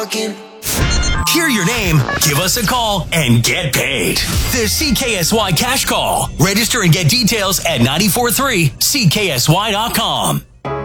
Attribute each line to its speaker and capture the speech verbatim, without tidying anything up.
Speaker 1: talking.
Speaker 2: Hear your name, give us a call, and get paid. The C K S Y Cash Call. Register and get details at nine four three C K S Y dot com.